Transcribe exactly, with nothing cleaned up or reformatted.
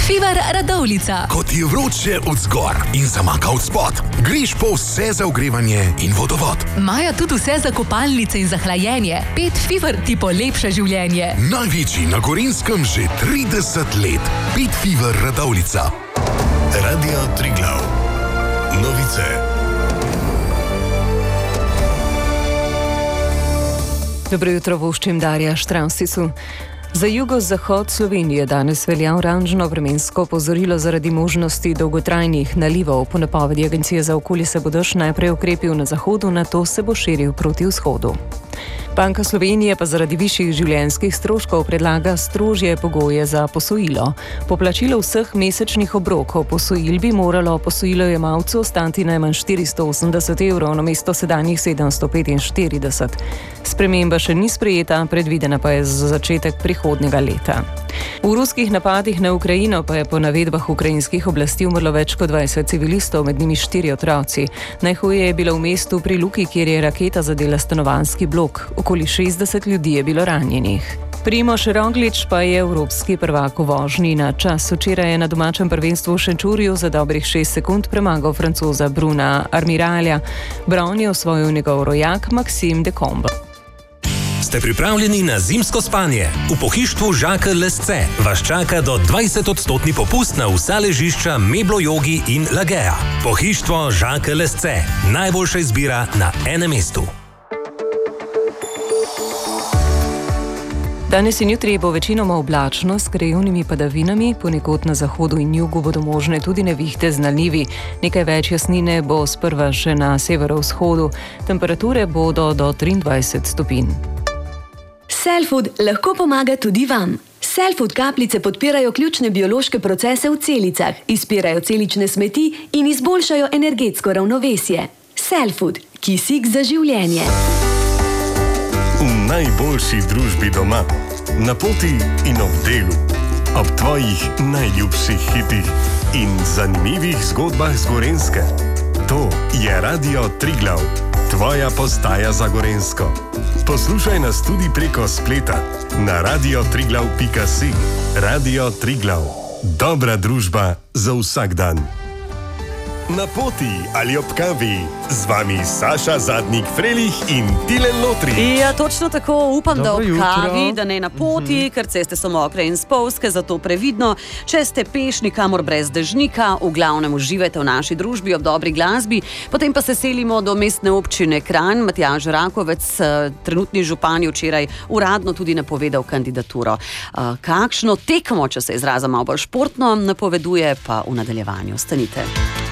Fever Radovljica. Ko ti je vroče od zgor in zamaka od spod, greš po vse za ogrevanje in vodovod. Maja tudi vse za kopalnice in za hlajenje. Pet Fever ti polepša življenje. Največji na Gorenjskem že trideset let. Pet Fever Radovljica. Radio Triglav. Novice. Dobro jutro, voščim Darja Štravsicu. Za jugozahod Slovenije danes velja oranžno vremensko opozorilo zaradi možnosti dolgotrajnih nalivov. Po napovedi Agencije za okolje se bo dež najprej ukrepil na zahodu, nato se bo širil proti vzhodu. Banka Slovenije pa zaradi višjih življenjskih stroškov predlaga strožje pogoje za posojilo. Po plačilu vseh mesečnih obrokov posojil bi moralo posojilojemalcu ostati najmanj štiristo osemdeset evrov namesto sedanjih sedemsto petinštirideset. Sprememba še ni sprejeta, predvidena pa je za začetek prihodnjega leta. V ruskih napadih na Ukrajino pa je po navedbah ukrajinskih oblasti umrlo več kot dvajset civilistov, med njimi štiri otroci. Najhuje je bilo v mestu pri Luki, kjer je raketa zadela stanovanjski blok. Okoli šestdeset ljudi je bilo ranjenih. Primož Roglič pa je evropski prvak v vožnji na čas. Včeraj je na domačem prvenstvu v Šenčurju za dobrih šest sekund premagal Francoza Bruna Armiralja. Bron je osvojil njegov rojak Maxime de Combe. Ste pripravljeni na zimsko spanje? V pohištvu Žakelj Lesce vas čaka do dvajset odstotni popust na vsa ležišča Meblo Jogi in Lagea. Pohištvo Žakelj Lesce. Najboljša izbira na enem mestu. Danes in jutri bo večinoma oblačno s krajevnimi padavinami, ponekod na zahodu in jugu bodo možne tudi nevihte z nalivi. Nekaj več jasnine bo sprva še na severovzhodu. Temperature bodo do triindvajset stopinj. Cellfood lahko pomaga tudi vam. Cellfood kapljice podpirajo ključne biološke procese v celicah, izpirajo celične smeti in izboljšajo energetsko ravnovesje. Cellfood, kisik za življenje. V najboljši družbi doma, na poti in ob delu, ob tvojih najljubših hitih in zanimivih zgodbah z Gorenjske. To je Radio Triglav, tvoja postaja za Gorenjsko. Poslušaj nas tudi preko spleta na radio triglav pika si. Radio Triglav, dobra družba za vsak dan. Na poti ali ob kavi, z vami Saša Zadnik-Frelih in Tilen Lotri. Ja, točno tako, upam, Dobro da ob jutro. kavi, da ne na poti, mm-hmm. ker ceste so mokre in spolzke, zato previdno. Če ste pešni kamor brez dežnika, v glavnem uživajte v naši družbi ob dobri glasbi. Potem pa se selimo do mestne občine Kranj. Matjaž Rakovec, trenutni župan, je včeraj uradno tudi napovedal kandidaturo. Kakšno tekmo, če se izraza malo bolj športno, napoveduje pa v nadaljevanju. Stanite.